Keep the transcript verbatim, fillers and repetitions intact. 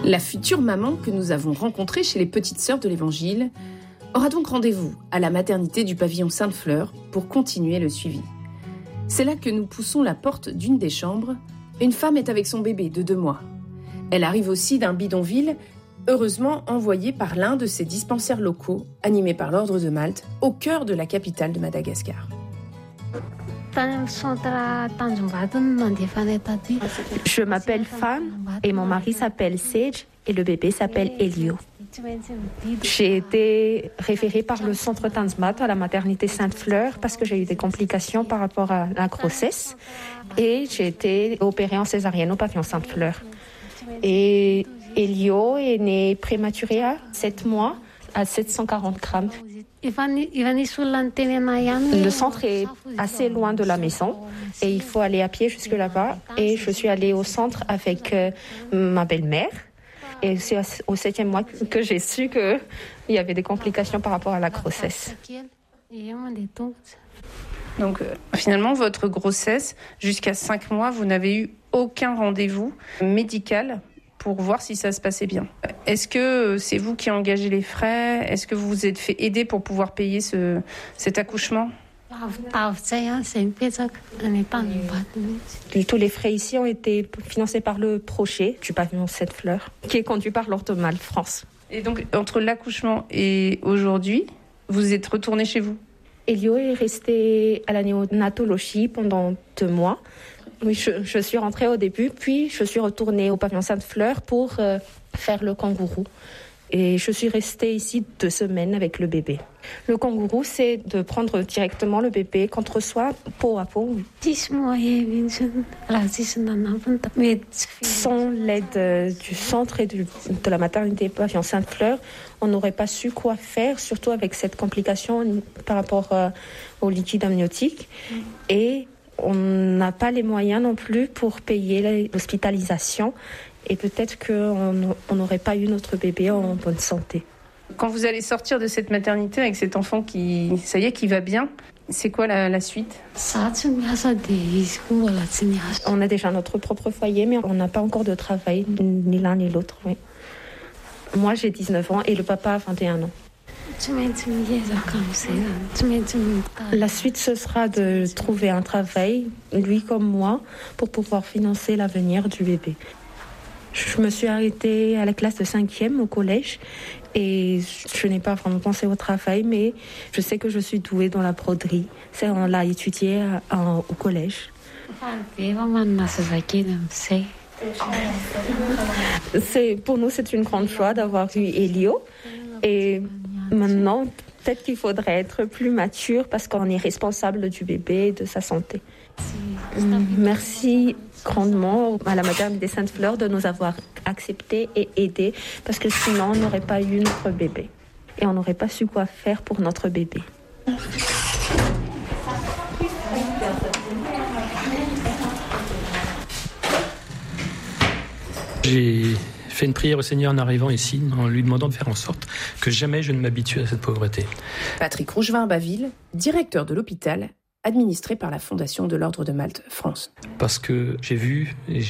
La future maman que nous avons rencontrée chez les Petites Sœurs de l'Évangile aura donc rendez-vous à la maternité du pavillon Sainte-Fleur pour continuer le suivi. C'est là que nous poussons la porte d'une des chambres. Une femme est avec son bébé de deux mois. Elle arrive aussi d'un bidonville, heureusement envoyé par l'un de ces dispensaires locaux, animés par l'Ordre de Malte, au cœur de la capitale de Madagascar. Je m'appelle Fan et mon mari s'appelle Sage et le bébé s'appelle Elio. J'ai été référée par le centre Tanzmat à la maternité Sainte-Fleur parce que j'ai eu des complications par rapport à la grossesse et j'ai été opérée en césarienne au pavillon Sainte-Fleur. Et Elio est né prématuré à sept mois à sept cent quarante grammes. Le centre est assez loin de la maison et il faut aller à pied jusque là-bas. Et je suis allée au centre avec euh, ma belle-mère. Et c'est au septième mois que j'ai su qu'il y avait des complications par rapport à la grossesse. Donc euh, finalement, votre grossesse, jusqu'à cinq mois, vous n'avez eu aucun rendez-vous médical pour voir si ça se passait bien. Est-ce que c'est vous qui engagez les frais ? Est-ce que vous vous êtes fait aider pour pouvoir payer ce, cet accouchement ? Tous les frais ici ont été financés par le projet du pavillon Sainte-Fleur, qui est conduit par l'Ordre de Malte France. Et donc, entre l'accouchement et aujourd'hui, vous êtes retourné chez vous ? Elio est resté à la néonatologie pendant deux mois. Oui, je, je suis rentrée au début, puis je suis retournée au pavillon Sainte-Fleur pour euh, faire le kangourou. Et je suis restée ici deux semaines avec le bébé. Le kangourou, c'est de prendre directement le bébé contre soi, peau à peau. Sans l'aide du centre et du, de la maternité pavillon Sainte-Fleur, on n'aurait pas su quoi faire, surtout avec cette complication par rapport euh, au liquide amniotique. Mm. Et on n'a pas les moyens non plus pour payer l'hospitalisation et peut-être qu'on n'aurait pas eu notre bébé en bonne santé. Quand vous allez sortir de cette maternité avec cet enfant qui, ça y est, qui va bien, c'est quoi la, la suite ? On a déjà notre propre foyer, mais on n'a pas encore de travail, ni l'un ni l'autre. Oui. Moi, j'ai dix-neuf ans et le papa a vingt et un ans. La suite, ce sera de trouver un travail, lui comme moi, pour pouvoir financer l'avenir du bébé. Je me suis arrêtée à la classe de cinquième au collège et je n'ai pas vraiment pensé au travail, mais je sais que je suis douée dans la broderie. C'est, on l'a étudié à, à, au collège. C'est, pour nous, c'est une grande joie d'avoir eu Elio. Et maintenant, peut-être qu'il faudrait être plus mature parce qu'on est responsable du bébé et de sa santé. Merci grandement à la maternité Sainte-Fleur de nous avoir acceptés et aidés parce que sinon on n'aurait pas eu notre bébé et on n'aurait pas su quoi faire pour notre bébé. J'ai fait une prière au Seigneur en arrivant ici, en lui demandant de faire en sorte que jamais je ne m'habitue à cette pauvreté. Patrick Rougevin-Baville, directeur de l'hôpital, administré par la Fondation de l'Ordre de Malte France. Parce que j'ai vu et